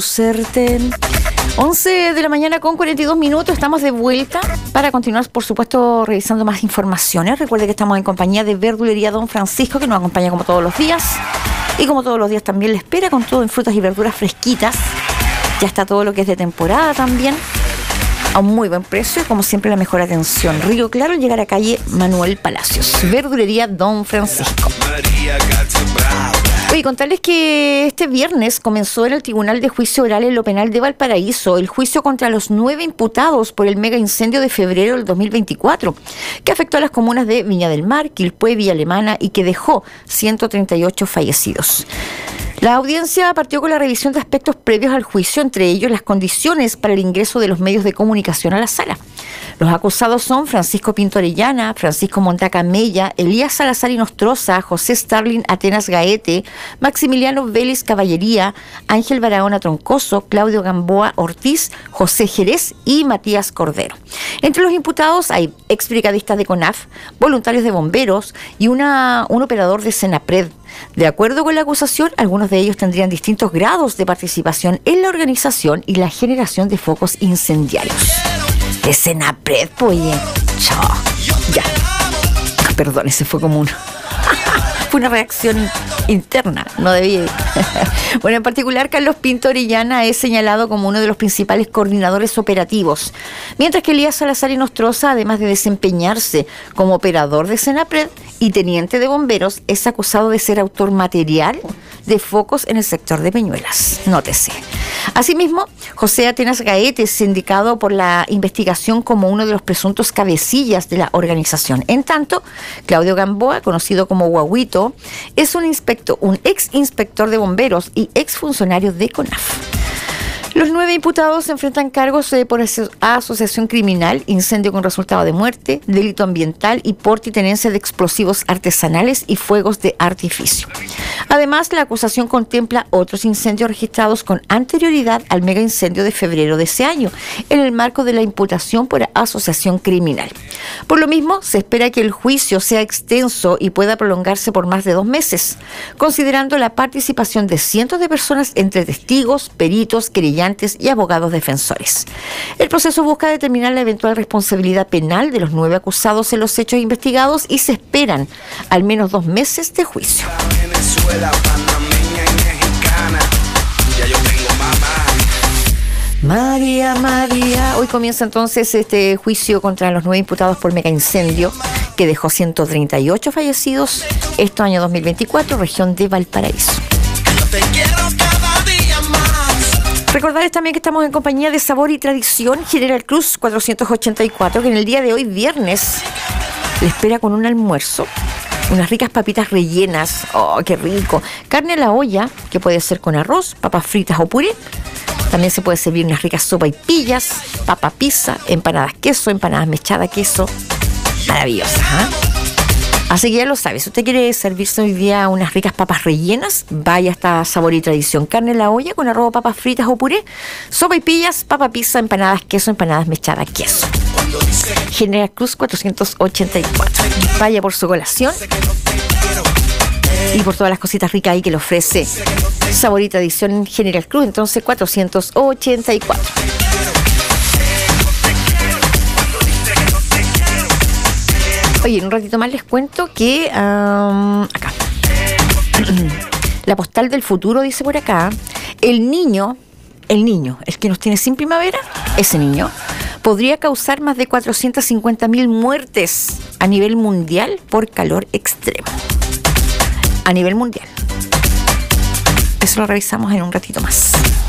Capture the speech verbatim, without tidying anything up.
Certen. once de la mañana con cuarenta y dos minutos, estamos de vuelta para continuar, por supuesto, revisando más informaciones. Recuerde que estamos en compañía de Verdulería Don Francisco, que nos acompaña como todos los días, y como todos los días también le espera con todo en frutas y verduras fresquitas. Ya está todo lo que es de temporada también, a un muy buen precio y como siempre la mejor atención. Río Claro, llegar a calle Manuel Palacios. Verdulería Don Francisco. Oye, contarles que este viernes comenzó en el Tribunal de Juicio Oral en lo Penal de Valparaíso el juicio contra los nueve imputados por el mega incendio de febrero del dos mil veinticuatro, que afectó a las comunas de Viña del Mar, Quilpué, Villa Alemana y que dejó ciento treinta y ocho fallecidos. La audiencia partió con la revisión de aspectos previos al juicio, entre ellos las condiciones para el ingreso de los medios de comunicación a la sala. Los acusados son Francisco Pinto Orellana, Francisco Montaca Mella, Elías Salazar Inostroza, José Starling Atenas Gaete, Maximiliano Vélez Caballería, Ángel Barahona Troncoso, Claudio Gamboa Ortiz, José Jerez y Matías Cordero. Entre los imputados hay ex brigadistas de CONAF, voluntarios de bomberos y una, un operador de Senapred. De acuerdo con la acusación, algunos de ellos tendrían distintos grados de participación en la organización y la generación de focos incendiarios. De Senapred, pues, chao. Ya. Perdón, ese fue como un... Fue una reacción interna, no debía ir. Bueno, en particular, Carlos Pinto Orellana es señalado como uno de los principales coordinadores operativos, mientras que Elías Salazar Inostroza, además de desempeñarse como operador de Senapred y teniente de bomberos, es acusado de ser autor material de focos en el sector de Peñuelas. Nótese. Asimismo, José Atenas Gaete es indicado por la investigación como uno de los presuntos cabecillas de la organización. En tanto, Claudio Gamboa, conocido como Guaguito, es un inspector, un ex inspector de bomberos y ex funcionario de CONAF. Los nueve imputados se enfrentan cargos eh, por aso- asociación criminal, incendio con resultado de muerte, delito ambiental y porte y tenencia de explosivos artesanales y fuegos de artificio. Además, la acusación contempla otros incendios registrados con anterioridad al mega incendio de febrero de ese año, en el marco de la imputación por asociación criminal. Por lo mismo, se espera que el juicio sea extenso y pueda prolongarse por más de dos meses, considerando la participación de cientos de personas entre testigos, peritos, querellantes y abogados defensores. El proceso busca determinar la eventual responsabilidad penal de los nueve acusados en los hechos investigados y se esperan al menos dos meses de juicio. María, María. Hoy comienza entonces este juicio contra los nueve imputados por mega incendio que dejó ciento treinta y ocho fallecidos. Esto año dos mil veinticuatro, región de Valparaíso. Recordarles también que estamos en compañía de Sabor y Tradición General Cruz cuatrocientos ochenta y cuatro, que en el día de hoy, viernes, le espera con un almuerzo, unas ricas papitas rellenas, oh, qué rico, carne a la olla, que puede ser con arroz, papas fritas o puré. También se puede servir unas ricas sopaipillas, papa pizza, empanadas queso, empanadas mechada queso, maravillosas, ¿eh? Así que ya lo sabes, si usted quiere servirse hoy día unas ricas papas rellenas, vaya hasta Sabor y Tradición. Carne en la olla con arroz, papas fritas o puré, sopaipillas, papa pizza, empanadas queso, empanadas mechada queso. General Cruz cuatrocientos ochenta y cuatro. Vaya por su colación y por todas las cositas ricas ahí que le ofrece Sabor y Tradición General Cruz, entonces cuatrocientos ochenta y cuatro. Oye, en un ratito más les cuento que um, acá la postal del futuro dice por acá, el niño, el niño, el que nos tiene sin primavera, ese niño podría causar más de cuatrocientas cincuenta mil muertes a nivel mundial por calor extremo. A nivel mundial. Eso lo revisamos en un ratito más.